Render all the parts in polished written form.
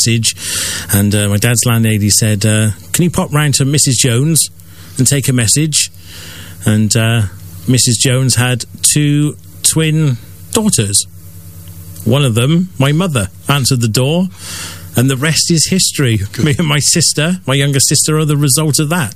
message, and my dad's landlady said, can you pop round to Mrs. Jones and take a message? And Mrs. Jones had 2 twin daughters. One of them, my mother, answered the door, and the rest is history. Good. Me and my sister, my younger sister, are the result of that.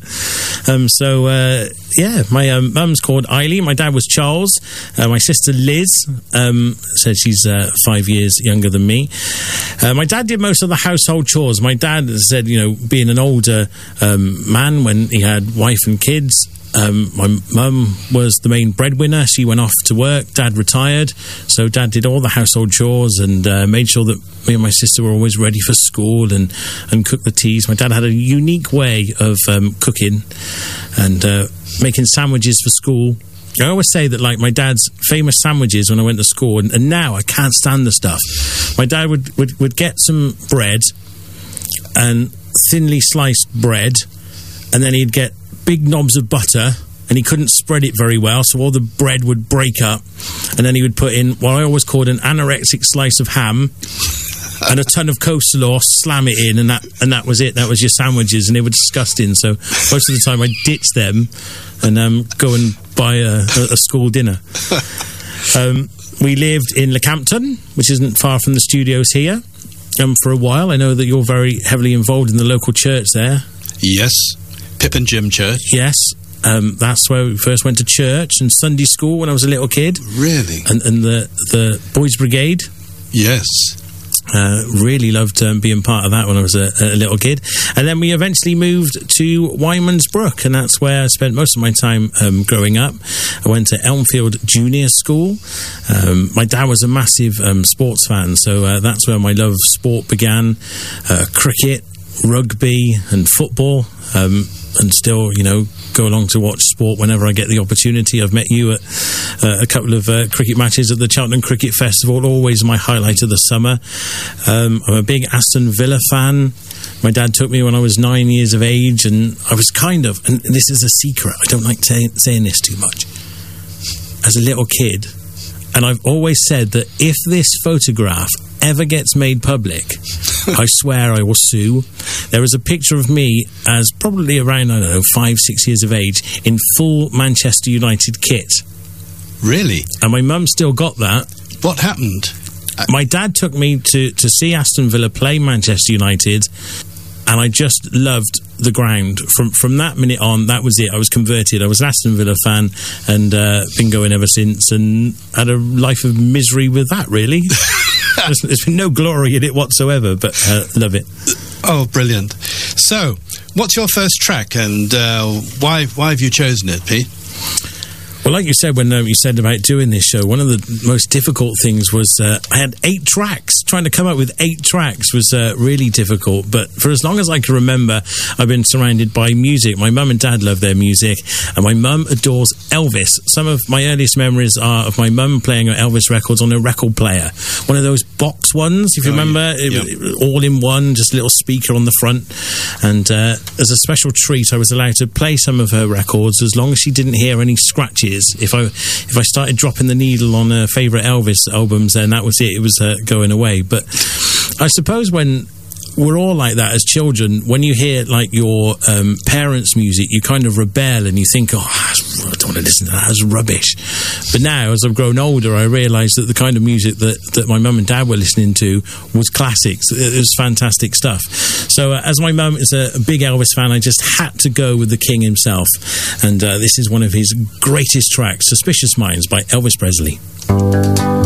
My mum's called Eileen. My dad was Charles. My sister Liz said she's 5 years younger than me. My dad did most of the household chores. My dad said, being an older man when he had wife and kids, my mum was the main breadwinner. She went off to work. Dad retired. So Dad did all the household chores and made sure that me and my sister were always ready for school and cooked the teas. My dad had a unique way of cooking and making sandwiches for school. I always say that, like, my dad's famous sandwiches when I went to school, and now I can't stand the stuff. My dad would get some bread and thinly sliced bread, and then he'd get big knobs of butter, and he couldn't spread it very well, so all the bread would break up, and then he would put in what I always called an anorexic slice of ham and a ton of coleslaw, slam it in, and that was it. That was your sandwiches, and they were disgusting. So most of the time I ditched them and go and buy a school dinner. We lived in Leckhampton, which isn't far from the studios here, for a while. I know that you're very heavily involved in the local church there. Yes. Pip and Jim Church. Yes. That's where we first went to church and Sunday school when I was a little kid. Really? And the Boys Brigade. Yes. Really loved being part of that when I was a little kid. And then we eventually moved to Wyman's Brook, and that's where I spent most of my time growing up. I went to Elmfield Junior School. My dad was a massive sports fan, so that's where my love of sport began. Cricket, rugby and football, and still, go along to watch sport whenever I get the opportunity. I've met you at a couple of cricket matches at the Cheltenham Cricket Festival, always my highlight of the summer. I'm a big Aston Villa fan. My dad took me when I was 9 years of age, and I was and this is a secret, I don't like saying this too much, as a little kid, and I've always said that if this photograph ever gets made public, I swear I will sue. There is a picture of me as probably around, 5-6 years of age, in full Manchester United kit. Really? And my mum still got that. What happened? My dad took me to see Aston Villa play Manchester United, and I just loved the ground. From that minute on, that was it. I was converted. I was an Aston Villa fan, and been going ever since, and had a life of misery with that, really. There's been no glory in it whatsoever, but love it. Oh, brilliant. So, what's your first track, and why have you chosen it, Pete? Well, like you said, when you said about doing this show, one of the most difficult things was I had 8 tracks. Trying to come up with 8 tracks was really difficult. But for as long as I can remember, I've been surrounded by music. My mum and dad love their music, and my mum adores Elvis. Some of my earliest memories are of my mum playing Elvis records on a record player. One of those box ones, if you remember, all in one, just a little speaker on the front. And as a special treat, I was allowed to play some of her records as long as she didn't hear any scratches. If I started dropping the needle on favourite Elvis albums, then that was it. It was going away. But I suppose when we're all like that as children, when you hear like your parents' music, you kind of rebel and you think, I don't want to listen to that, that's rubbish. But now, as I've grown older, I realise that the kind of music that my mum and dad were listening to was classics. It was fantastic stuff. So as my mum is a big Elvis fan, I just had to go with the king himself. And this is one of his greatest tracks, Suspicious Minds by Elvis Presley.